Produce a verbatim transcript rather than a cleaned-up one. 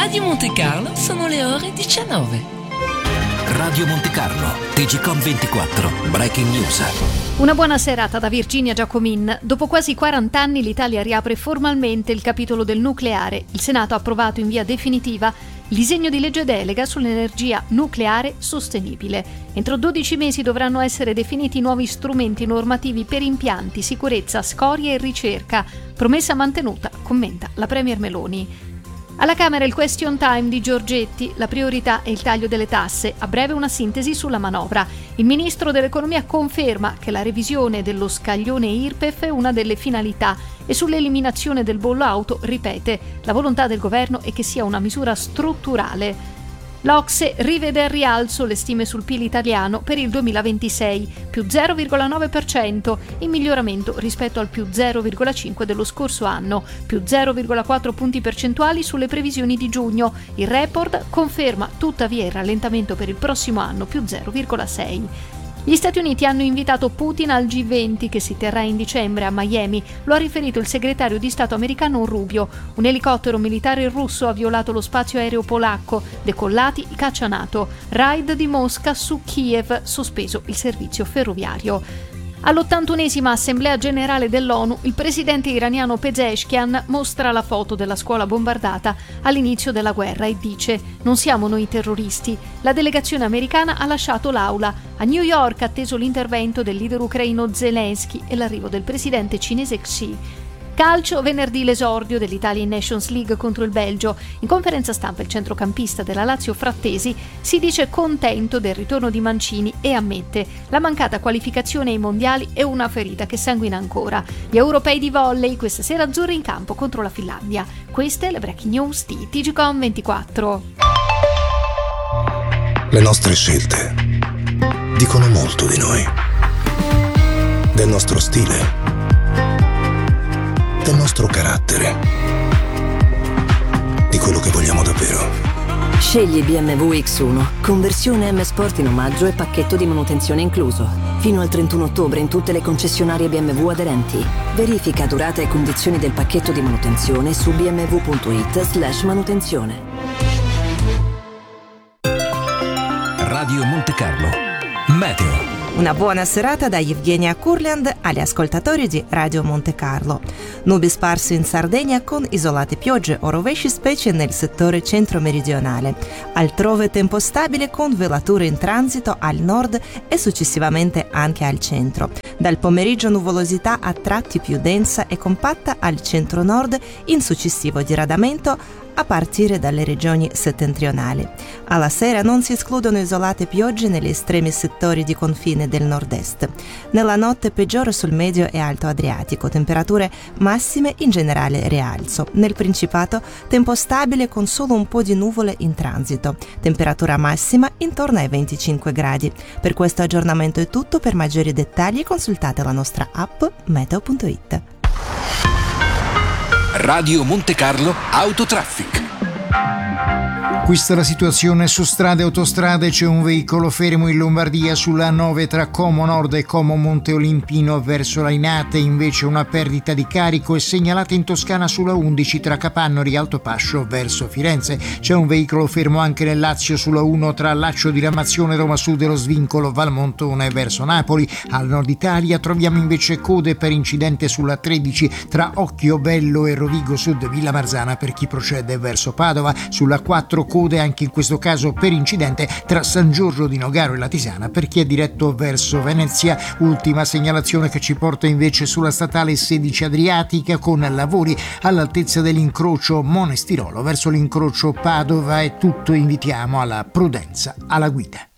Radio Monte Carlo sono le ore diciannove. Radio Monte Carlo, T G Com ventiquattro, Breaking News. Una buona serata da Virginia Giacomin. Dopo quasi quaranta anni l'Italia riapre formalmente il capitolo del nucleare. Il Senato ha approvato in via definitiva il disegno di legge delega sull'energia nucleare sostenibile. Entro dodici mesi dovranno essere definiti nuovi strumenti normativi per impianti, sicurezza, scorie e ricerca. Promessa mantenuta, commenta la Premier Meloni. Alla Camera il question time di Giorgetti, la priorità è il taglio delle tasse, a breve una sintesi sulla manovra. Il ministro dell'Economia conferma che la revisione dello scaglione I R P E F è una delle finalità e sull'eliminazione del bollo auto ripete, la volontà del governo è che sia una misura strutturale. L'Ocse rivede al rialzo le stime sul P I L italiano per il duemilaventisei, più zero virgola nove per cento, in miglioramento rispetto al più zero virgola cinque dello scorso anno, più zero virgola quattro punti percentuali sulle previsioni di giugno. Il report conferma tuttavia il rallentamento per il prossimo anno, più zero virgola sei. Gli Stati Uniti hanno invitato Putin al G venti che si terrà in dicembre a Miami, lo ha riferito il segretario di Stato americano Rubio. Un elicottero militare russo ha violato lo spazio aereo polacco, decollati i caccia NATO. Raid di Mosca su Kiev, sospeso il servizio ferroviario. All'ottantunesima Assemblea Generale dell'ONU, il presidente iraniano Pezeshkian mostra la foto della scuola bombardata all'inizio della guerra e dice: «Non siamo noi terroristi». La delegazione americana ha lasciato l'aula. A New York ha atteso l'intervento del leader ucraino Zelensky e l'arrivo del presidente cinese Xi. Calcio, venerdì l'esordio dell'Italia in Nations League contro il Belgio. In conferenza stampa il centrocampista della Lazio Frattesi si dice contento del ritorno di Mancini e ammette: la mancata qualificazione ai mondiali è una ferita che sanguina ancora. Gli europei di volley questa sera azzurri in campo contro la Finlandia. Queste le breaking news di T G Com ventiquattro. Le nostre scelte dicono molto di noi, del nostro stile, del nostro carattere, di quello che vogliamo davvero. Scegli B M W X uno, conversione M Sport in omaggio e pacchetto di manutenzione incluso. Fino al trentuno ottobre in tutte le concessionarie B M W aderenti. Verifica durata e condizioni del pacchetto di manutenzione su b m w punto i t slash manutenzione. Radio Monte Carlo, Meteo. Una buona serata da Evgenia Kurland agli ascoltatori di Radio Monte Carlo. Nubi sparse in Sardegna con isolate piogge o rovesci, specie nel settore centro-meridionale. Altrove tempo stabile con velature in transito al nord e successivamente anche al centro. Dal pomeriggio nuvolosità a tratti più densa e compatta al centro-nord, in successivo diradamento a partire dalle regioni settentrionali. Alla sera non si escludono isolate piogge negli estremi settori di confine del nord-est. Nella notte peggiore sul medio e alto Adriatico, temperature massime in generale rialzo. Nel Principato tempo stabile con solo un po' di nuvole in transito. Temperatura massima intorno ai venticinque gradi. Per questo aggiornamento è tutto. Per maggiori dettagli consultate la nostra app meteo punto it. Radio Monte Carlo Autotraffic. Questa è la situazione su strade e autostrade. C'è un veicolo fermo in Lombardia sulla A nove tra Como Nord e Como Monte Olimpino verso Lainate, invece una perdita di carico è segnalata in Toscana sulla undici tra Capanno e Rialtopascio verso Firenze. C'è un veicolo fermo anche nel Lazio sulla uno tra Laccio di Ramazione, Roma Sud e lo svincolo Valmontone verso Napoli. Al nord Italia troviamo invece code per incidente sulla tredici tra Occhiobello e Rovigo Sud Villa Marzana per chi procede verso Padova. Sulla quattro code anche in questo caso per incidente tra San Giorgio di Nogaro e Latisana per chi è diretto verso Venezia. Ultima segnalazione che ci porta invece sulla statale sedici Adriatica con lavori all'altezza dell'incrocio Monestirolo verso l'incrocio Padova. È tutto, invitiamo alla prudenza alla guida.